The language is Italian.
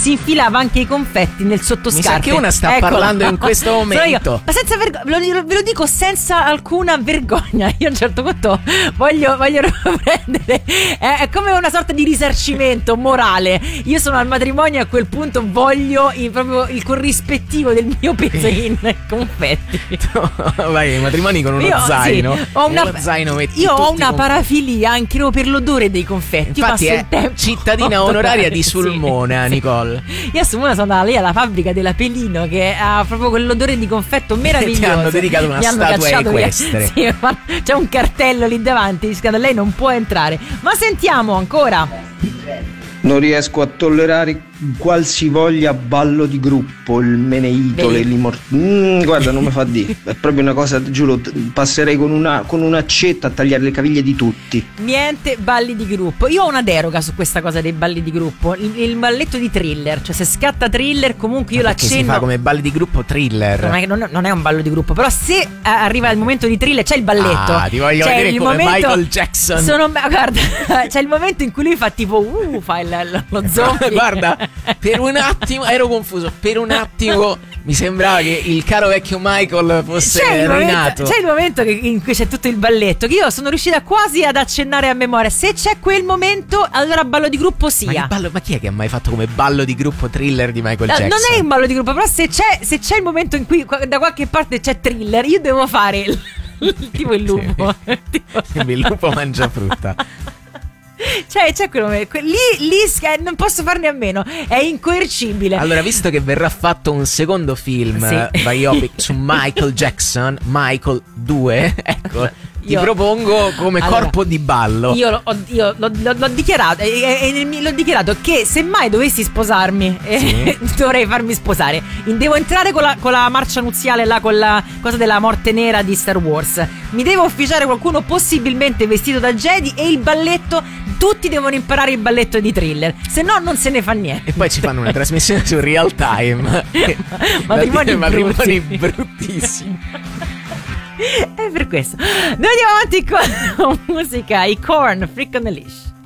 si infilava anche i confetti nel sottoscarpe. Mi sa che una sta parlando in questo momento. Ma senza vergogna, ve lo dico senza alcuna vergogna. Io a un certo punto voglio prendere, è come una sorta di risarcimento morale. Io sono al matrimonio e a quel punto voglio proprio il corrispettivo del mio peso in confetti. Vai ai matrimoni con uno zaino. Sì, io ho una parafilia anche per l'odore dei confetti. Infatti io passo è il tempo cittadina onoraria di Sulmona, sì. Nicole. Io a Sulmona sono andata lì alla fabbrica della Pelino, che ha proprio quell'odore di confetto meraviglioso. Ti hanno dedicato una statua equestre. Sì, c'è un cartello lì davanti dicendo lei non può entrare. Ma sentiamo ancora. Non riesco a tollerare qualsivoglia ballo di gruppo, il meneito, guarda, non mi fa dire. È proprio una cosa, giuro, passerei con un'accetta a tagliare le caviglie di tutti. Niente balli di gruppo. Io ho una deroga su questa cosa dei balli di gruppo. Il balletto di Thriller, cioè se scatta Thriller comunque io l'accenno. Si fa come balli di gruppo Thriller. Non è un ballo di gruppo, però se arriva il momento di Thriller c'è il balletto. Ti voglio vedere come Michael Jackson. Guarda, c'è il momento in cui lui fa tipo fa lo zombie. Guarda, per un attimo ero confuso. Per un attimo mi sembrava che il caro vecchio Michael fosse rinato. C'è il momento in cui c'è tutto il balletto, che io sono riuscita quasi ad accennare a memoria. Se c'è quel momento, allora ballo di gruppo sia. Ma chi è che ha mai fatto come ballo di gruppo Thriller di Michael Jackson? Non è un ballo di gruppo, però se c'è il momento in cui da qualche parte c'è Thriller, io devo fare tipo il lupo. Il lupo mangia frutta. C'è quello lì non posso farne a meno, è incoercibile. Allora, visto che verrà fatto un secondo film biopic su Michael Jackson, Michael 2, ecco, ti propongo come corpo di ballo. Io l'ho dichiarato l'ho dichiarato che se mai dovessi sposarmi dovrei farmi sposare. Devo entrare con la marcia nuziale là, con la cosa della morte nera di Star Wars. Mi devo officiare qualcuno possibilmente vestito da Jedi, e il balletto, tutti devono imparare il balletto di Thriller, se no non se ne fa niente. E poi ci fanno una trasmissione su Real Time. matrimoni bruttissimi. È per questo. Noi andiamo avanti con musica. I Korn, Freak on the Leash.